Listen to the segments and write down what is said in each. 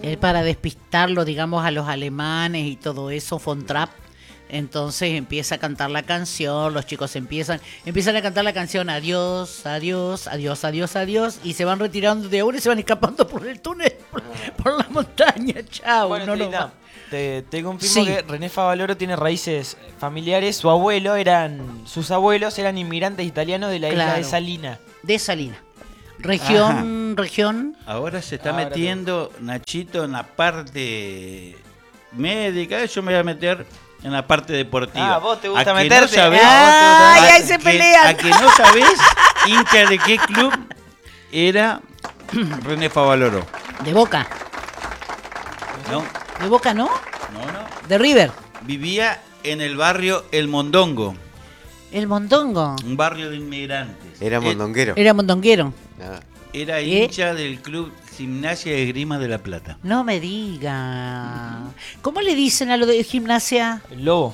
Él para despistarlo, digamos, a los alemanes y todo eso, von Trapp. Entonces empieza a cantar la canción, los chicos empiezan a cantar la canción adiós, adiós, adiós, adiós, adiós, y se van retirando de ahora y se van escapando por el túnel, por la montaña, chao. Bueno, no, Trina, no. te confirmo Sí. que René Favaloro tiene raíces familiares. Sus abuelos eran inmigrantes italianos de la isla Claro. de Salina. De Salina. Región. Ahora se está Ahora metiendo Nachito en la parte médica. Yo me voy a meter en la parte deportiva. Ah, vos te gusta ¿A que meterte? No sabés, Ay, ahí se que- pelean. A que no sabés, hincha de qué club era René Favaloro. De Boca. No, De Boca, ¿no? no. De River. Vivía en el barrio El Mondongo, El Mondongo. un barrio de inmigrantes. Era mondonguero. Era mondonguero. Ah, Era hincha del club Gimnasia de Esgrima de La Plata. No me diga. ¿Cómo le dicen a lo de gimnasia? El lobo.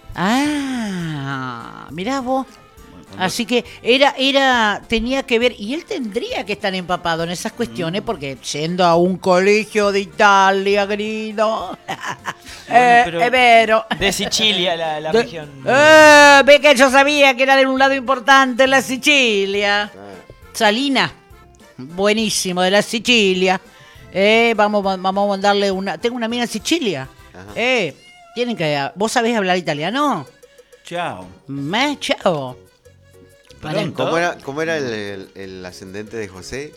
Ah, mirá vos. Así que tenía que ver, y él tendría que estar empapado en esas cuestiones, porque yendo a un colegio de Italia, querido. pero- Es vero. De Sicilia, la De- región. Ve que yo sabía que era de un lado importante la Sicilia. ah. Salina, buenísimo, de la Sicilia. Vamos a mandarle una. Tengo una amiga en Sicilia. Ajá. Tienen que. ¿Vos sabés hablar italiano? Chao. Chao. Pronto. ¿Cómo era el ascendente de José?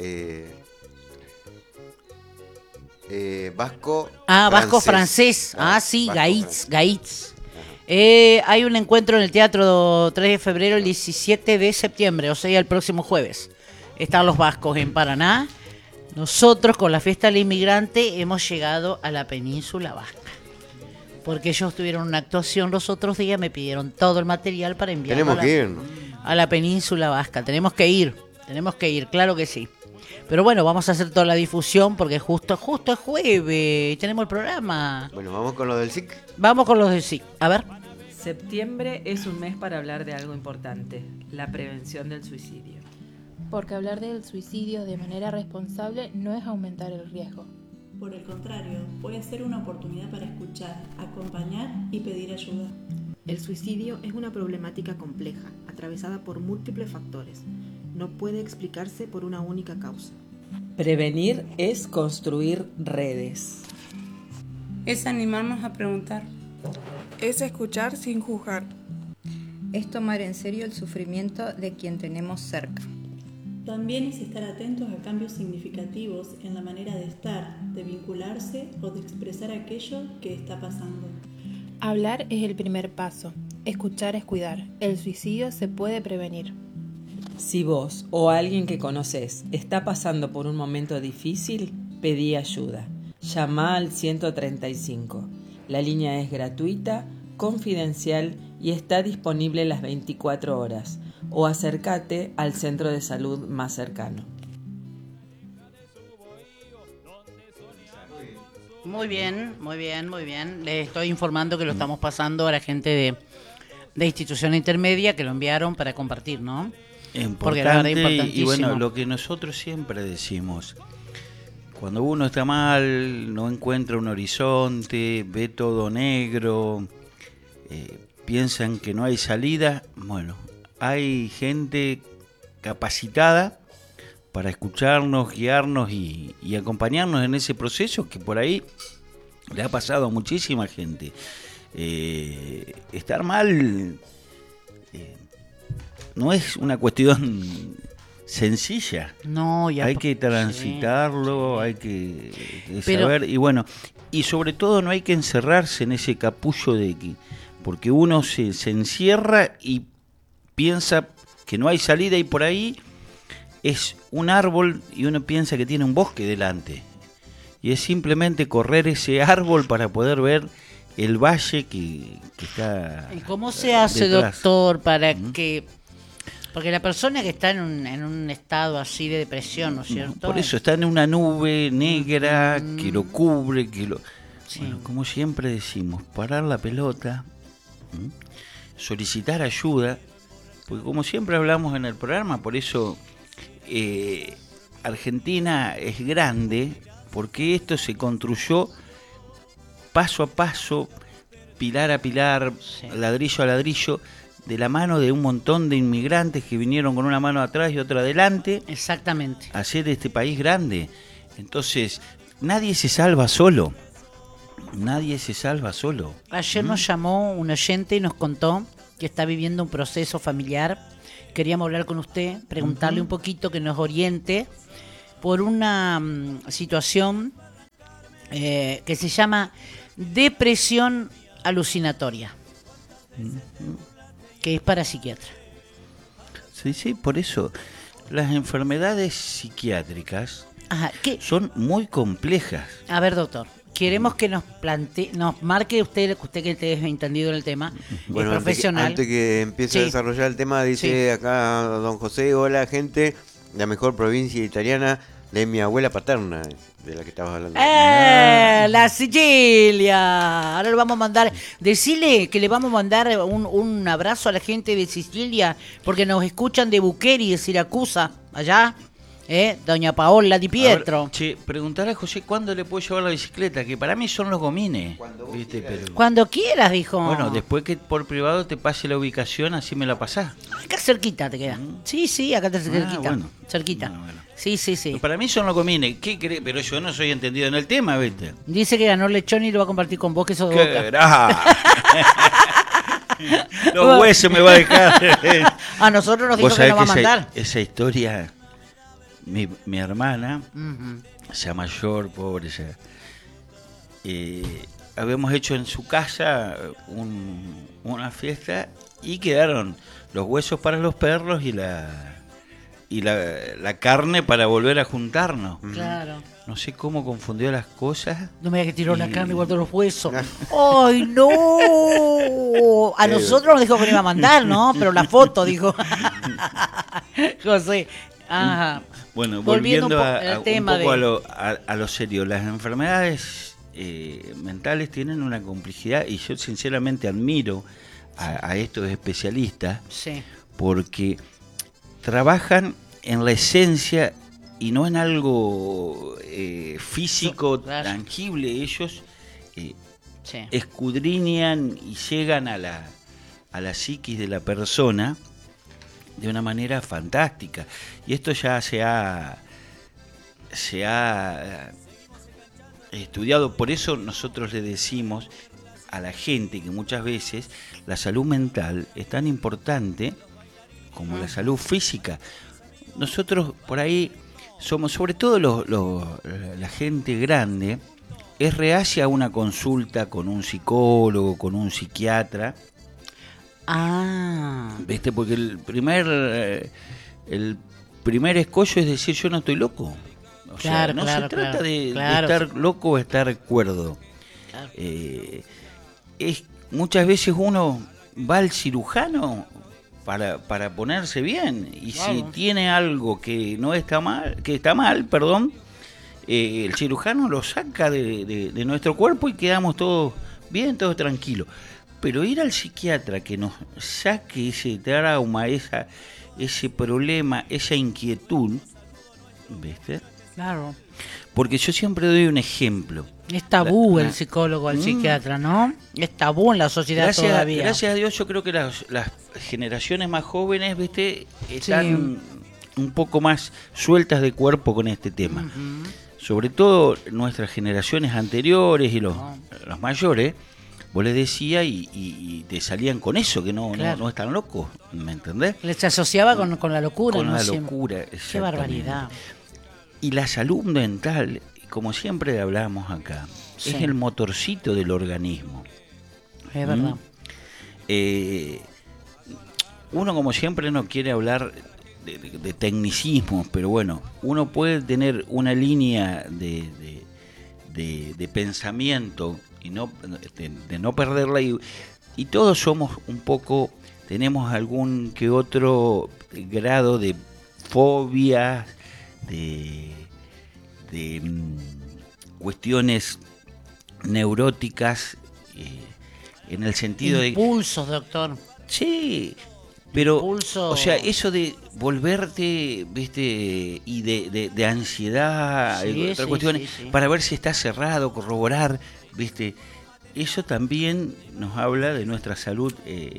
Vasco. Vasco francés. Sí, Vasco Gaitz. francés. Gaitz. Hay un encuentro en el Teatro 3 de febrero, el 17 de septiembre, o sea, el próximo jueves. Están los vascos en Paraná. Nosotros, con la fiesta del inmigrante, hemos llegado a la península vasca. Porque ellos tuvieron una actuación los otros días, me pidieron todo el material para enviarlo Tenemos que irnos. a la península vasca. Tenemos que ir, claro que sí. Pero bueno, vamos a hacer toda la difusión porque justo es jueves, tenemos el programa. Bueno, vamos con lo del SIC. Vamos con los de sí. A ver. Septiembre es un mes para hablar de algo importante, la prevención del suicidio. Porque hablar del suicidio de manera responsable no es aumentar el riesgo. Por el contrario, puede ser una oportunidad para escuchar, acompañar y pedir ayuda. El suicidio es una problemática compleja, atravesada por múltiples factores. No puede explicarse por una única causa. Prevenir es construir redes. Es animarnos a preguntar. Es escuchar sin juzgar. Es tomar en serio el sufrimiento de quien tenemos cerca. También es estar atentos a cambios significativos en la manera de estar, de vincularse o de expresar aquello que está pasando. Hablar es el primer paso. Escuchar es cuidar. El suicidio se puede prevenir. Si vos o alguien que conoces está pasando por un momento difícil, pedí ayuda. Llama al 135. La línea es gratuita, confidencial y está disponible las 24 horas. O acércate al centro de salud más cercano. Muy bien. Les estoy informando que lo estamos pasando a la gente de institución intermedia que lo enviaron para compartir, ¿no? Porque la verdad es Importante, y importantísimo. bueno, lo que nosotros siempre decimos, cuando uno está mal, no encuentra un horizonte, ve todo negro, piensan que no hay salida, bueno, hay gente capacitada para escucharnos, guiarnos y acompañarnos en ese proceso que por ahí le ha pasado a muchísima gente. Estar mal no es una cuestión sencilla. No, ya hay que transitarlo, sí. hay que Pero- saber, y bueno, y sobre todo no hay que encerrarse en ese capullo porque uno se encierra y piensa que no hay salida y por ahí es un árbol y uno piensa que tiene un bosque delante. Y es simplemente correr ese árbol para poder ver el valle que está. ¿Y cómo se hace, detrás. doctor, para que... Porque la persona que está en un estado así de depresión, ¿no es cierto? Por eso está en una nube negra que lo cubre, Sí. Bueno, como siempre decimos, parar la pelota, solicitar ayuda, porque como siempre hablamos en el programa, por eso Argentina es grande, porque esto se construyó paso a paso, pilar a pilar, ladrillo a ladrillo, de la mano de un montón de inmigrantes que vinieron con una mano atrás y otra adelante. Exactamente. A hacer este país grande. Entonces, nadie se salva solo. Nadie se salva solo. Ayer nos llamó un oyente y nos contó que está viviendo un proceso familiar. Queríamos hablar con usted, preguntarle un poquito, que nos oriente por una situación que se llama depresión alucinatoria, que es para psiquiatra. Sí, por eso. Las enfermedades psiquiátricas son muy complejas. A ver, doctor, queremos que nos marque usted que esté entendido en el tema, Bueno, es profesional. Antes que empiece a desarrollar el tema, dice acá don José: hola gente, la mejor provincia italiana de mi abuela paterna, de la que estabas hablando. La Sicilia. Ahora le vamos a mandar, decirle que le vamos a mandar un abrazo a la gente de Sicilia, porque nos escuchan de Buqueri, de Siracusa, allá. Doña Paola Di Pietro. Ver, che, preguntarle a José cuándo le puedo llevar la bicicleta, que para mí son los gomines. ¿Viste? Pero... Cuando quieras, dijo. Bueno, después que por privado te pase la ubicación, así me la pasás. Acá cerquita te queda. Sí, acá te cerquita. Bueno. Cerquita. Bueno. Sí. Pero para mí son los gomines. ¿Qué crees? Pero yo no soy entendido en el tema, ¿viste? Dice que ganó Lechón y lo va a compartir con vos, que sos de Boca. Los huesos me va a dejar. A nosotros nos dijo que nos va a mandar. Esa historia... Mi hermana, ya mayor, pobre, ya, habíamos hecho en su casa una fiesta y quedaron los huesos para los perros y la carne para volver a juntarnos. Claro. No sé cómo confundió las cosas. No me digas que tiró la carne y guardó los huesos. ¡Ay, no! A nosotros nos dijo que nos iba a mandar, ¿no? Pero la foto, dijo. José. Ajá. Bueno, volviendo un poco de... a lo serio, las enfermedades mentales tienen una complejidad y yo sinceramente admiro a estos especialistas porque trabajan en la esencia y no en algo físico, tangible. Ellos escudriñan y llegan a la psiquis de la persona de una manera fantástica. Y esto ya se ha estudiado. Por eso nosotros le decimos a la gente que muchas veces la salud mental es tan importante como la salud física. Nosotros por ahí somos, sobre todo la gente grande, es reacia a una consulta con un psicólogo, con un psiquiatra. ¿Viste? Porque el primer escollo es decir, yo no estoy loco. O sea, no se trata de estar loco o estar cuerdo. Muchas veces uno va al cirujano para ponerse bien, y si tiene algo que no está mal, el cirujano lo saca de nuestro cuerpo y quedamos todos bien, todos tranquilos. Pero ir al psiquiatra que nos saque ese trauma, ese problema, esa inquietud, ¿viste? Claro. Porque yo siempre doy un ejemplo. Es tabú el psicólogo, el psiquiatra, ¿no? Es tabú en la sociedad todavía. Gracias a Dios, yo creo que las generaciones más jóvenes, ¿viste? Están un poco más sueltas de cuerpo con este tema. Sobre todo nuestras generaciones anteriores y los mayores. Vos les decías y te salían con eso, que no están locos, ¿me entendés? Les asociaba con la locura. Con la locura, exactamente. Qué barbaridad. Y la salud mental, como siempre hablamos acá, es el motorcito del organismo. Es verdad. Uno, como siempre, no quiere hablar de tecnicismos, pero bueno, uno puede tener una línea de pensamiento y de no perderla, y todos somos un poco, tenemos algún que otro grado de fobia, de cuestiones neuróticas, en el sentido impulsos, doctor. Sí, Pero, impulso. o sea, eso de volverte, viste, y de ansiedad, Sí, y otras sí, cuestiones, sí, sí. para ver si está cerrado, corroborar, viste, eso también nos habla de nuestra salud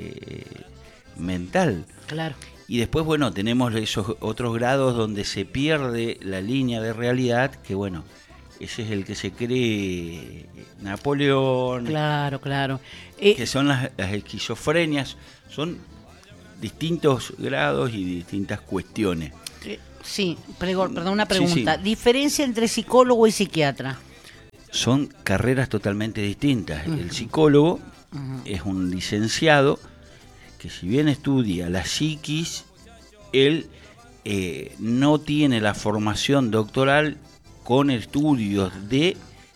mental. Claro. Y después, bueno, tenemos esos otros grados donde se pierde la línea de realidad, que bueno, ese es el que se cree Napoleón, Claro, claro. que son las esquizofrenias, son distintos grados y distintas cuestiones. Sí, perdón, una Sí, pregunta. sí. Diferencia entre psicólogo y psiquiatra. Son carreras totalmente distintas. El psicólogo es un licenciado que, si bien estudia la psiquis, él no tiene la formación doctoral con estudios de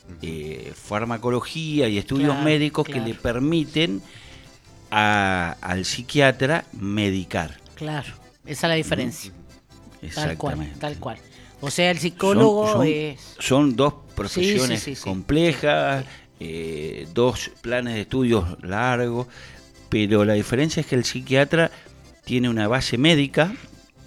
farmacología y estudios Claro, médicos claro. que le permiten al psiquiatra medicar. Claro, esa es la diferencia. Tal cual, Exactamente. tal cual. O sea, el psicólogo es... Son dos profesiones Sí, sí, sí, sí. complejas, dos planes de estudios largos, pero la diferencia es que el psiquiatra tiene una base médica.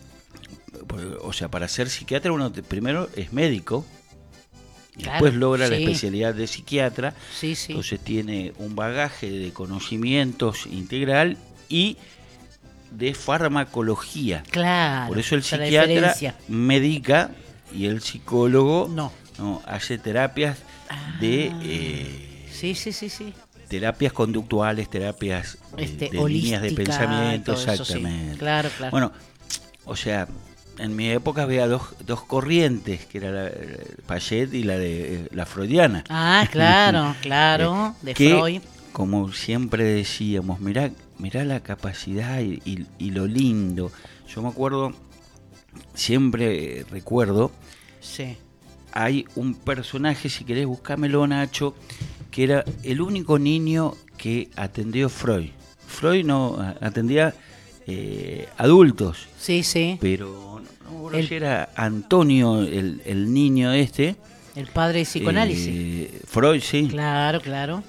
O sea, para ser psiquiatra uno primero es médico, y Claro, después logra la sí. especialidad de psiquiatra. Sí, sí. Entonces tiene un bagaje de conocimientos integral y de farmacología. Claro. Por eso el esa es la psiquiatra diferencia. medica y el psicólogo No. hace terapias de Sí, sí, sí, sí. terapias conductuales, terapias de líneas de holística, pensamiento, todo eso, sí. exactamente. Claro, claro. Bueno, o sea, en mi época había dos corrientes, que era la Payet y la de la freudiana. Ah, claro, claro, de que, Freud. como siempre decíamos, mirá la capacidad y lo lindo. Yo me acuerdo, siempre recuerdo, Sí. hay un personaje, si querés buscámelo, Nacho, que era el único niño que atendió Freud. Freud no atendía adultos. Sí, sí. Pero no recuerdo si era Antonio el niño este. El padre de psicoanálisis. Freud, sí. Claro, claro.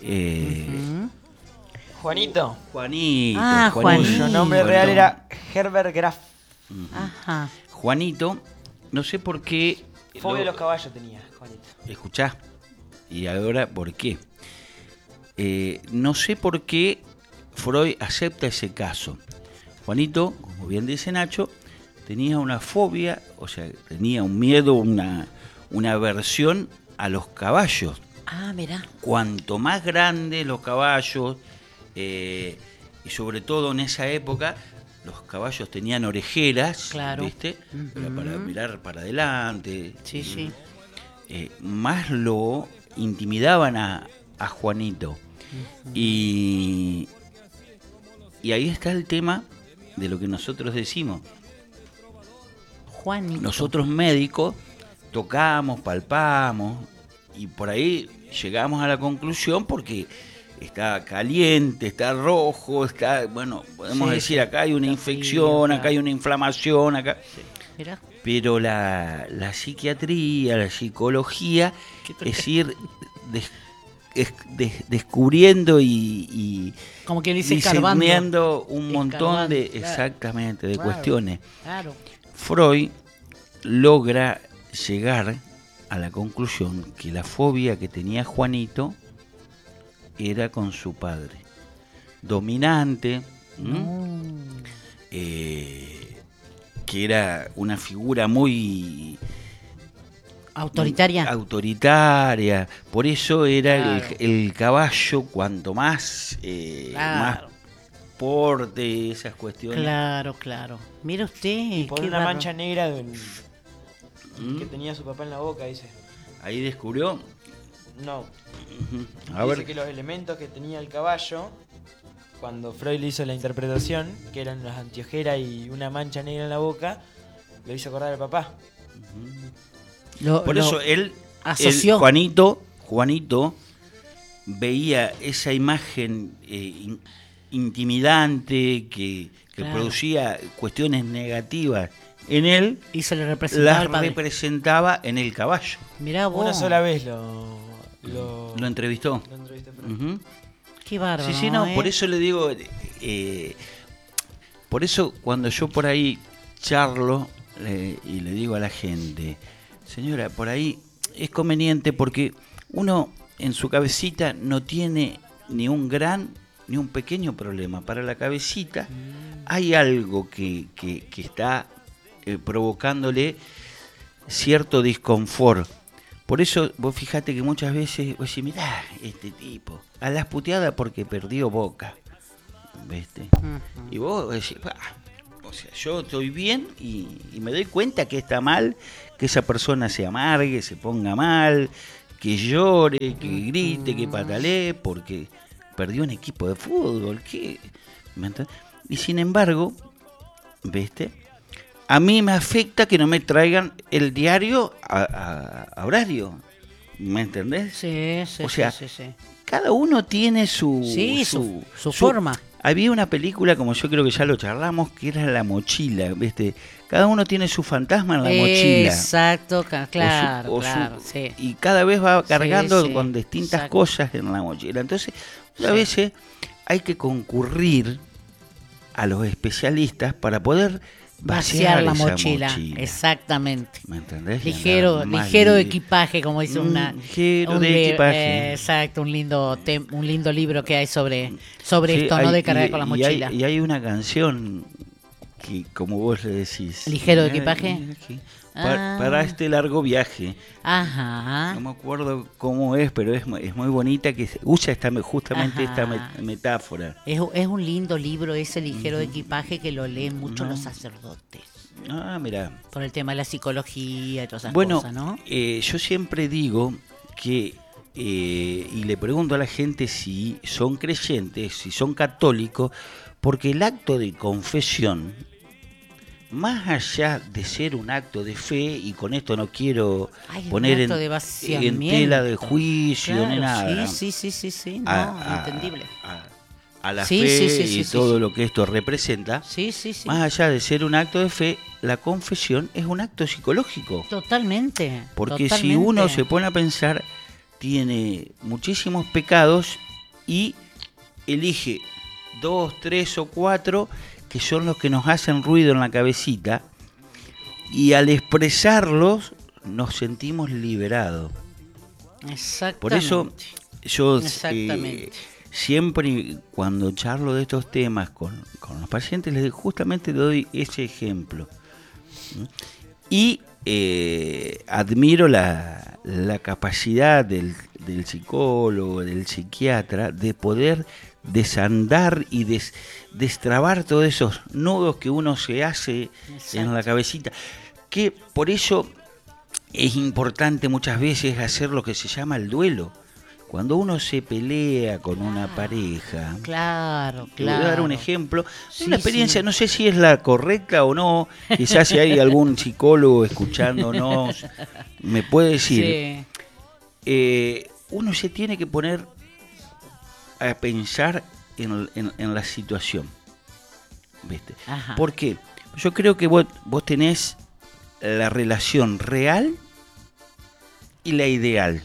Juanito. Juanito. Ah, Juanito. Cuyo nombre real era Herbert Graf. Ajá. Juanito, no sé por qué. Fobia de los caballos tenía, Juanito. Escuchá. Y ahora, ¿por qué? No sé por qué Freud acepta ese caso. Juanito, como bien dice Nacho, tenía una fobia, o sea, tenía un miedo, una aversión a los caballos. Ah, mirá. Cuanto más grandes los caballos, y sobre todo en esa época, los caballos tenían orejeras, Claro. ¿viste? Era para mirar para adelante. Sí, sí. Más lo intimidaban a Juanito. Y ahí está el tema de lo que nosotros decimos. Juanito. Nosotros médicos tocamos, palpamos y por ahí llegamos a la conclusión porque está caliente, está rojo, está, bueno, podemos Sí, decir sí. acá hay una Está infección, frío, acá hay una inflamación, acá. Mirá. Pero la psiquiatría, la psicología es ir descubriendo y Como quien dice, escarbando. discerniendo un montón de, Escarbando, claro. exactamente, de Claro, cuestiones. Claro. Freud logra llegar a la conclusión que la fobia que tenía Juanito era con su padre. Dominante, que era una figura muy autoritaria. Por eso era Claro. el caballo, cuanto más, Claro. más porte, esas cuestiones. Claro, claro. Mira usted. Por qué una bárbaro. mancha negra que tenía su papá en la boca, dice. Ahí descubrió. No. A Dice ver. que los elementos que tenía el caballo, cuando Freud le hizo la interpretación, que eran las anteojeras y una mancha negra en la boca, lo hizo acordar al papá. Por eso él, asoció. Juanito veía esa imagen intimidante que Claro. producía cuestiones negativas en él, Y se le representaba las al padre. representaba en el caballo. Mirá vos. Una sola vez Lo entrevistó. lo entrevisté a Freud. Ujú. Qué bárbaro. Sí, sí, no, ¿eh? por eso le digo, Por eso cuando yo por ahí charlo y le digo a la gente, señora, por ahí es conveniente porque uno en su cabecita no tiene ni un gran ni un pequeño problema. Para la cabecita hay algo que está provocándole cierto disconfort. Por eso vos fijate que muchas veces vos decís, mirá, este tipo, a las puteadas porque perdió Boca. ¿Viste? Y vos decís, o sea, yo estoy bien y me doy cuenta que está mal, que esa persona se amargue, se ponga mal, que llore, que grite, que patalee, porque perdió un equipo de fútbol. Y sin embargo, ¿viste? A mí me afecta que no me traigan el diario a horario. ¿Me entendés? Sí. O sea, cada uno tiene su forma. Había una película, como yo creo que ya lo charlamos, que era La Mochila, ¿viste? Cada uno tiene su fantasma en la mochila. Exacto, claro, sí. Y cada vez va cargando con distintas exacto. cosas en la mochila. Entonces, a veces hay que concurrir a los especialistas para poder vaciar la esa mochila. Exactamente. ¿Me entendés? Ligero equipaje, como dice ligero de equipaje. Exacto, un lindo libro que hay sobre esto, ¿no? De cargar con la mochila. Y hay una canción que, como vos le decís, ligero de equipaje. Para este largo viaje. Ajá. No me acuerdo cómo es, pero es muy bonita, que usa justamente esta metáfora. Es un lindo libro ese, Ligero de equipaje, que lo leen mucho los sacerdotes. Ah, mira. Por el tema de la psicología y todas esas bueno, cosas, ¿no? Yo siempre digo que, y le pregunto a la gente si son creyentes, si son católicos, porque el acto de confesión, más allá de ser un acto de fe, y con esto no quiero poner en tela de juicio ni nada. Sí, entendible. A la fe y todo lo que esto representa. Más allá de ser un acto de fe, la confesión es un acto psicológico. Totalmente. Porque si uno se pone a pensar, tiene muchísimos pecados y elige 2, 3 o 4 que son los que nos hacen ruido en la cabecita, y al expresarlos nos sentimos liberados. Exactamente. Por eso yo siempre cuando charlo de estos temas con los pacientes justamente le doy ese ejemplo. Y admiro la capacidad del psicólogo, del psiquiatra, de poder desandar y destrabar todos esos nudos que uno se hace en la cabecita. Que por eso es importante muchas veces hacer lo que se llama el duelo. Cuando uno se pelea con una pareja, claro. Voy a dar un ejemplo, una experiencia, no sé si es la correcta o no, quizás si hay algún psicólogo escuchándonos, me puede decir, uno se tiene que poner a pensar en la situación, ¿viste? ¿Por qué? Yo creo que vos tenés la relación real y la ideal.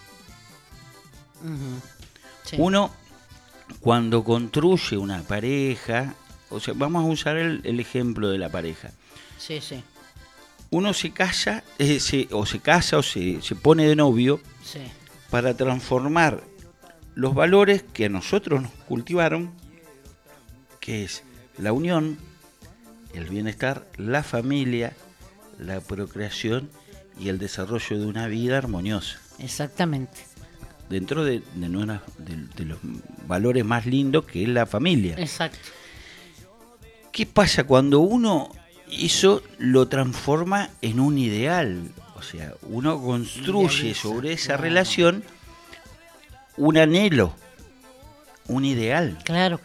Uno, cuando construye una pareja, o sea, vamos a usar el ejemplo de la pareja. Uno se casa, o se pone de novio para transformar los valores que a nosotros nos cultivaron, que es la unión, el bienestar, la familia, la procreación y el desarrollo de una vida armoniosa. Exactamente. Dentro de los valores más lindos, que es la familia. Exacto. ¿Qué pasa cuando uno eso lo transforma en un ideal? O sea, uno construye sobre esa relación un anhelo, un ideal. Claro.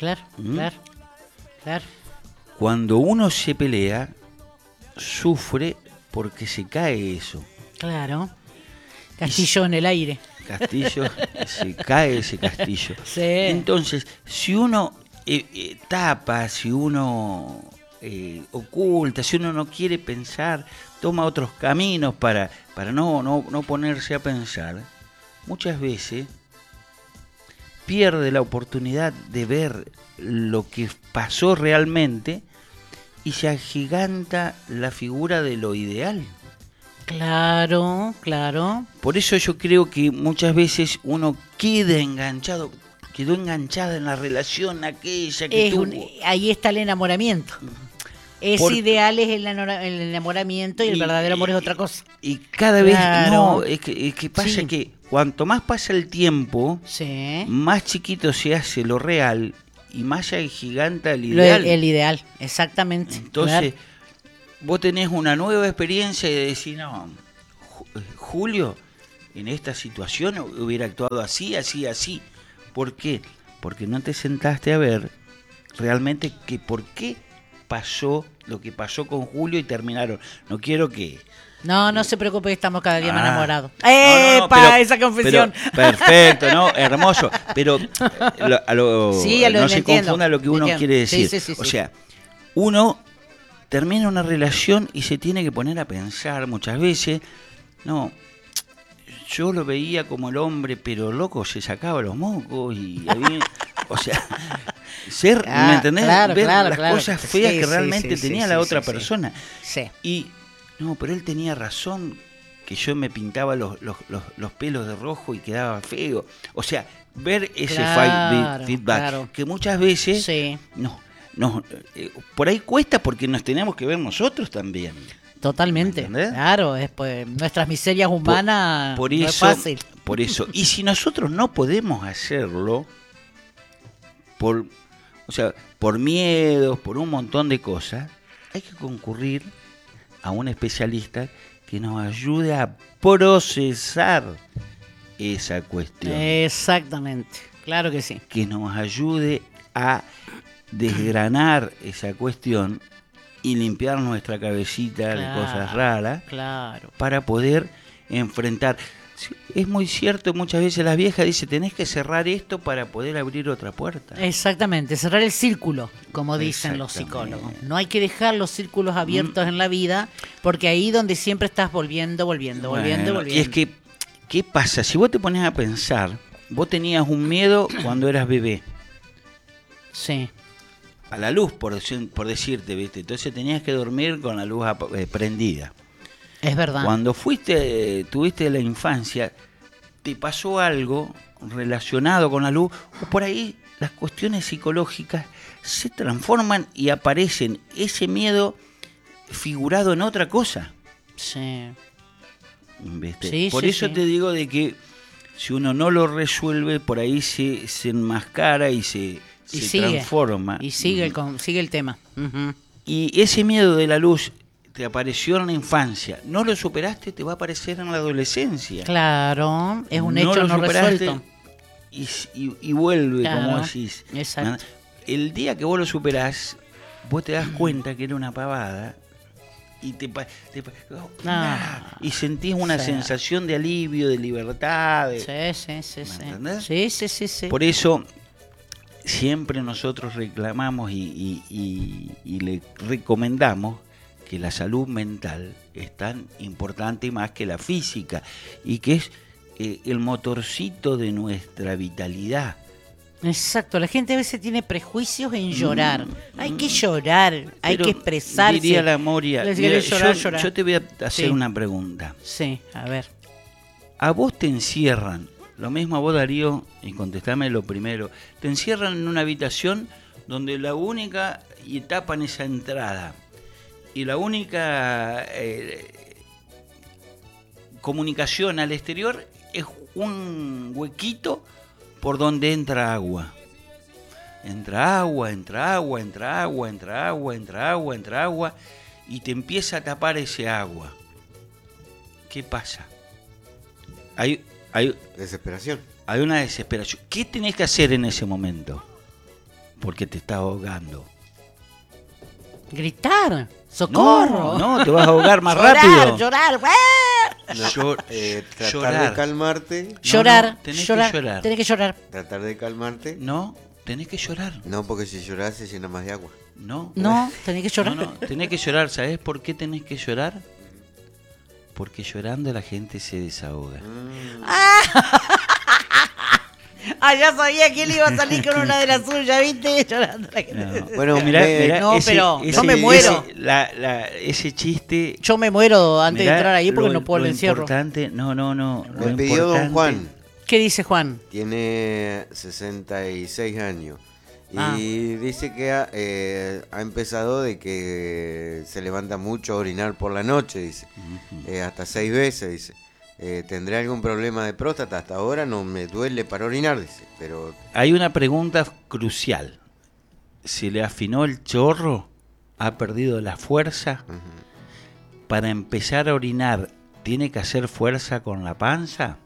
Cuando uno se pelea, sufre porque se cae eso. Claro. Castillo en el aire. Se cae ese castillo. Entonces, si uno tapa, si uno oculta, si uno no quiere pensar, toma otros caminos para no ponerse a pensar, muchas veces pierde la oportunidad de ver lo que pasó realmente y se agiganta la figura de lo ideal. Claro, claro. Por eso yo creo que muchas veces uno quedó enganchada en la relación aquella que tuvo. Ahí está el enamoramiento. Ese ideal es el enamoramiento y el verdadero amor es otra cosa. Y cada vez, Claro. no, es que pasa que cuanto más pasa el tiempo, más chiquito se hace lo real y más se agiganta el ideal. El ideal, exactamente. Entonces, vos tenés una nueva experiencia y decís, no, Julio, en esta situación hubiera actuado así, así, así. ¿Por qué? Porque no te sentaste a ver realmente que por qué pasó lo que pasó con Julio y terminaron. No quiero que... No se preocupe, estamos cada día más enamorados. No, ¡Epa! Esa confesión. Perfecto, ¿no? Hermoso. Pero no se entiendo, confunda lo que uno quiere decir. Sí. O sea, uno termina una relación y se tiene que poner a pensar muchas veces, no, yo lo veía como el hombre, pero loco, se sacaba los mocos y había, o sea, ¿me entendés? Ver las cosas feas que realmente tenía la otra persona. Sí. Y no, pero él tenía razón, que yo me pintaba los pelos de rojo y quedaba feo. O sea, ver ese feedback, que muchas veces por ahí cuesta porque nos tenemos que ver nosotros también. Totalmente, claro, nuestras miserias humanas por eso, no es fácil. Por eso, y si nosotros no podemos hacerlo, por miedos, por un montón de cosas, hay que concurrir a un especialista que nos ayude a procesar esa cuestión. Exactamente, claro que sí. Que nos ayude a desgranar esa cuestión y limpiar nuestra cabecita de cosas raras para poder enfrentar. Es muy cierto, muchas veces las viejas dicen, tenés que cerrar esto para poder abrir otra puerta. Exactamente, cerrar el círculo, como dicen los psicólogos. No hay que dejar los círculos abiertos en la vida, porque ahí donde siempre estás volviendo. Y es que, ¿qué pasa? Si vos te pones a pensar, vos tenías un miedo cuando eras bebé. Sí. A la luz, por decirte, ¿viste? Entonces tenías que dormir con la luz prendida. Es verdad. Cuando tuviste la infancia, te pasó algo relacionado con la luz, o por ahí las cuestiones psicológicas se transforman y aparecen ese miedo figurado en otra cosa. Sí. ¿Viste? Por eso te digo de que si uno no lo resuelve, por ahí se enmascara y se transforma. Y sigue el tema. Uh-huh. Y ese miedo de la luz te apareció en la infancia, no lo superaste, te va a aparecer en la adolescencia. Claro, es un hecho no resuelto. Y vuelve, como decís. Exacto. El día que vos lo superás, vos te das cuenta que era una pavada y y sentís una sensación de alivio, de libertad. Sí. Por eso siempre nosotros reclamamos y le recomendamos que la salud mental es tan importante más que la física y que es el motorcito de nuestra vitalidad. Exacto, la gente a veces tiene prejuicios en llorar. Hay que llorar, hay que expresarse. Diría la Moria, mira, llorar. Yo te voy a hacer una pregunta. Sí, a ver. A vos te encierran, lo mismo a vos, Darío, y contestame lo primero, te encierran en una habitación donde la única etapa en esa entrada y la única comunicación al exterior es un huequito por donde entra agua. Entra agua y te empieza a tapar ese agua. ¿Qué pasa? Hay desesperación. Hay una desesperación. ¿Qué tenés que hacer en ese momento? Porque te estás ahogando. Gritar. ¡Socorro! No, te vas a ahogar más rápido. Llorar. Tratar de calmarte. Tenés que llorar. Tenés que llorar. Tratar de calmarte. No, tenés que llorar. No, porque si llorás se llena más de agua. No, tenés que llorar. No, tenés que llorar. ¿Sabés por qué tenés que llorar? Porque llorando la gente se desahoga. Ya sabía que él iba a salir con una de las suyas, ¿viste? No. Bueno, Mirá, no, ese- pero ese- yo me muero. Ese chiste. Yo me muero antes mirá, de entrar ahí porque lo- no puedo el lo encierro. Importante, no. Me pidió don Juan. ¿Qué dice Juan? Tiene 66 años. Y Ah. dice que ha empezado de que se levanta mucho a orinar por la noche, dice. Hasta 6 veces, dice. ¿Tendré algún problema de próstata? Hasta ahora no me duele para orinar, dice. Pero Hay una pregunta crucial. ¿Se le afinó el chorro? ¿Ha perdido la fuerza? Para empezar a orinar, ¿tiene que hacer fuerza con la panza?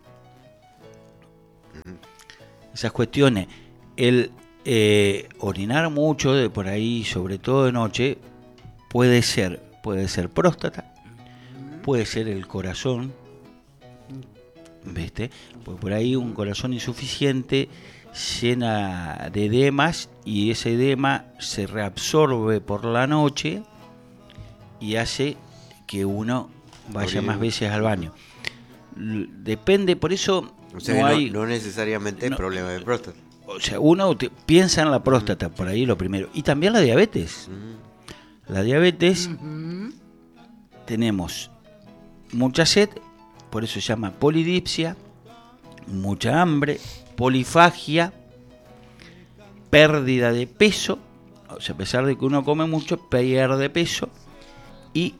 Esas cuestiones. El orinar mucho de por ahí, sobre todo de noche, puede ser próstata, puede ser el corazón, ¿viste? Pues por ahí un corazón insuficiente llena de edemas y ese edema se reabsorbe por la noche y hace que uno vaya más veces al baño. Depende, por eso o sea, no hay... no necesariamente problema de próstata. O sea, uno piensa en la próstata, por ahí lo primero. Y también la diabetes. La diabetes, tenemos mucha sed, por eso se llama polidipsia, mucha hambre, polifagia, pérdida de peso, o sea, a pesar de que uno come mucho, pierde peso, y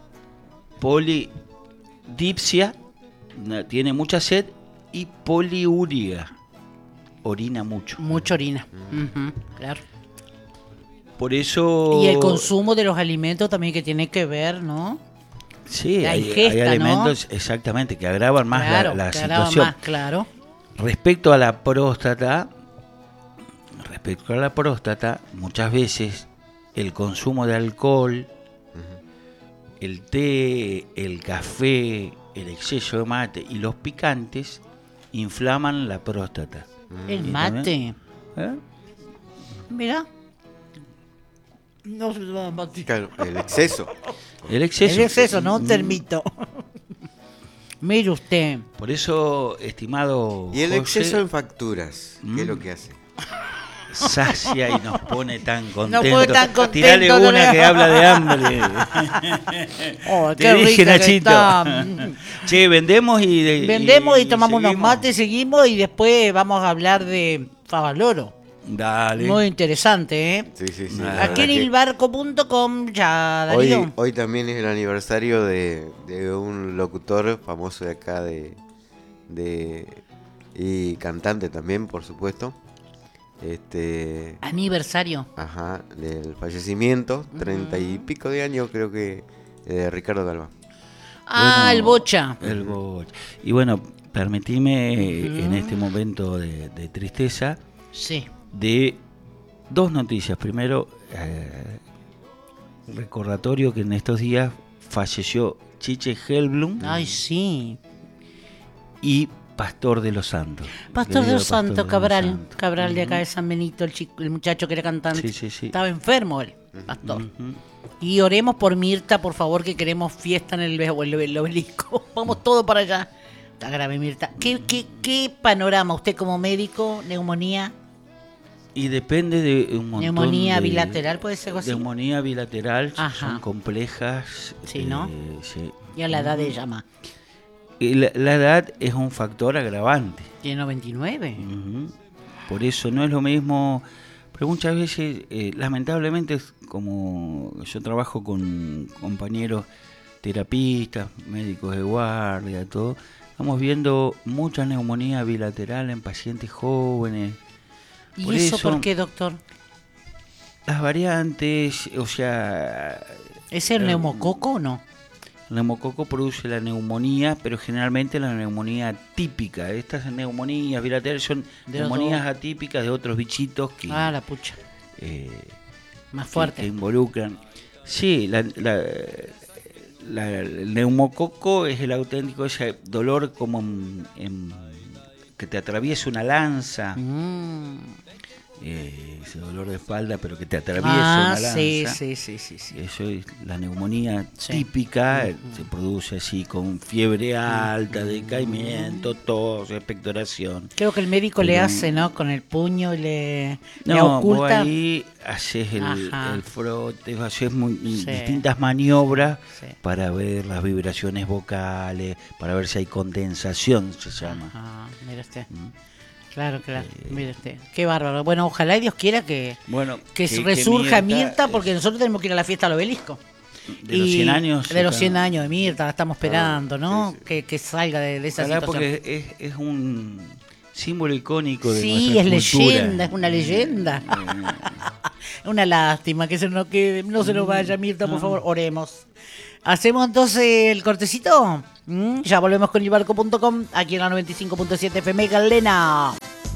polidipsia, tiene mucha sed, y poliuria, orina mucho. Mucha orina. Claro. Por eso... Y el consumo de los alimentos también que tiene que ver, ¿no? Sí, La hay ingesta, alimentos exactamente que agravan más Claro, la que agrava situación. más, claro. Respecto a la próstata, muchas veces el consumo de alcohol, el té, el café, el exceso de mate y los picantes inflaman la próstata. El ¿Y mate. también? ¿Eh? Mira. No se da mate. Claro, el exceso. El exceso. El exceso, no un termito. Mire usted. Por eso, estimado Y el José, exceso en facturas, ¿qué es lo que hace? sacia y nos pone tan contentos. Nos pone tan contentos. Tirale una que habla de hambre. Oh, Te qué dije, rica que Nachito. está. Che, vendemos y Vendemos y tomamos unos seguimos. mates, seguimos y después vamos a hablar de Favaloro. Dale. Muy interesante, ¿eh? Sí, sí, sí. Aquí en ilbarco.com ya, Darío. Hoy también es el aniversario de un locutor famoso de acá y cantante también, por supuesto. Aniversario. Ajá, del fallecimiento, 30 y pico de años creo que, de Ricardo Galván. Ah, el Bocha. El Bocha. Y bueno, permitime en este momento de tristeza, Sí. de dos noticias. Primero, recordatorio que en estos días falleció Chiche Helblum. Ay, sí. Y Pastor de los Santos. Pastor de los Pastor Santos, de Cabral. los Santos. Cabral de acá de San Benito, el muchacho que era cantante. Sí, sí, sí. Estaba enfermo él, Pastor. Y oremos por Mirta, por favor, que queremos fiesta en el obelisco. Vamos todos para allá. Está grave, Mirta. ¿Qué panorama? Usted como médico, neumonía. Y depende de un montón Neumonía de... bilateral, ¿puede ser algo así? Neumonía bilateral, Ajá. son complejas. Sí, ¿no? Sí. Y a la edad de ella más. Y la edad es un factor agravante. Tiene 99. Por eso no es lo mismo. Pero muchas veces, lamentablemente, como yo trabajo con compañeros terapistas, médicos de guardia, todo, estamos viendo mucha neumonía bilateral en pacientes jóvenes. ¿Y eso por qué, doctor? Las variantes, o sea... ¿Es el neumococo o no? El neumococo produce la neumonía, pero generalmente la neumonía típica. Estas neumonías bilaterales son neumonías atípicas de otros bichitos que... Ah, la pucha. Más que fuerte. involucran. Sí, el neumococo es el auténtico ese dolor como que te atraviesa una lanza. ese dolor de espalda, pero que te atraviesa una lanza. Sí. Eso es la neumonía típica, se produce así con fiebre alta, decaimiento, tos, expectoración. Creo que el médico le hace, ¿no? Con el puño y le No, oculta. vos ahí haces el frote, haces distintas maniobras para ver las vibraciones vocales, para ver si hay condensación, se llama. Mira usted. Claro, mire usted. Qué bárbaro. Bueno, ojalá y Dios quiera que resurja Mirta, porque nosotros tenemos que ir a la fiesta al Obelisco. De los 100 años. De los 100 años de Mirta, la estamos esperando, ¿no? Sí. Que salga de esa situación. Porque es un símbolo icónico de nuestra cultura. Sí, es leyenda, es una leyenda. Una lástima que no se nos vaya Mirta, por favor, oremos. ¿Hacemos entonces el cortecito? Ya volvemos con ilbarco.com aquí en la 95.7 FM Galena.